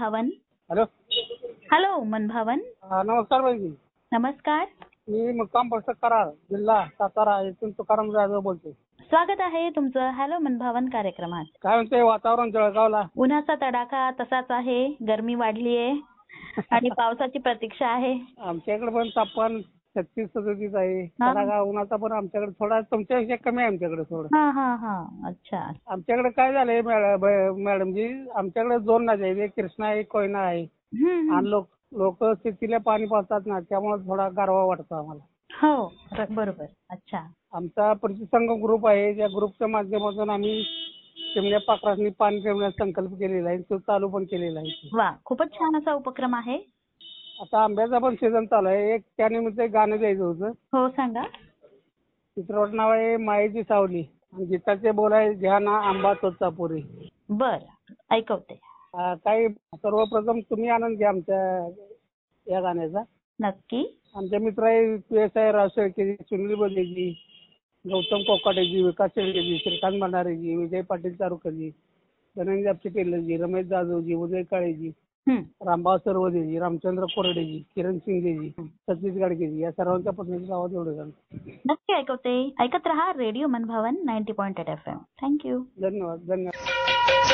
मनभावन. Hello. Hello मनभावन. नमस्कार बहिणी. नमस्कार. मी मुक्काम पोस्ट कराड, जिल्हा सातारा येथून तुकाराम जाधव बोलतो. स्वागत आहे तुमचं हॅलो मनभावन कार्यक्रमात. काय म्हणते वातावरण जळगावला? उन्हाचा तडाखा तसाच आहे, गरमी वाढली आहे आणि पावसाची प्रतीक्षा आहे. आमच्याकडे पण तापमान 36-37 आहे. हा. तडाखा उन्हाचा पण आमच्याकडे थोडा तुमच्यापेक्षा कमी आहे. आमच्याकडे थोडं. हा हा हा. अच्छा. आमच्याकडे काय झालंय मॅडमजी, आमच्याकडे 2 नद्या आहेत, एक कृष्णा एक कोयना आहे. आणि लोक शेतीला पाणी पाजतात ना, त्यामुळे थोडा गारवा वाटतो आम्हाला. हो बरोबर. अच्छा. आमचा प्रतिसंघ ग्रुप आहे, त्या ग्रुपच्या माध्यमातून आम्ही चिमण्या पाखरांनी पाणी ठेवण्याचा संकल्प केलेला आहे, तो चालू पण केलेला आहे. वा, खूपच छान असा उपक्रम आहे. आता आंब्याचा पण सीझन चालू आहे. एक त्यानिमित्त एक गाणं द्यायचं होतं. हो सांगा. चित्रपट नाव आहे मायेची सावली आणि गीताचे बोल आहे घ्या ना आंबा तोचा पुरी. बर, ऐकवते. काही सर्वप्रथम तुम्ही आनंद घ्या आमच्या या गाण्याचा. नक्की. आमचे मित्र आहे PSI राव शेळकेजी, सुनील बोलेजी, गौतम कोकाटेजी, विकास शेळकेजी, श्रीकांत भंडारेजी, विजय पाटील चारुकरजी, धनंजय टेलरजी, रमेश जाधवजी, उदय काळेजी, रामभाऊ सरवदेजी, रामचंद्र कोरडेजी, किरण शिंदेजी, सतीश गाडगेजी या सर्वांच्या पत्नीचं नाव एवढं झालं. नक्की ऐकवते. ऐकत रहा रेडिओ मनभावन 90.8 FM. थँक्यू. धन्यवाद.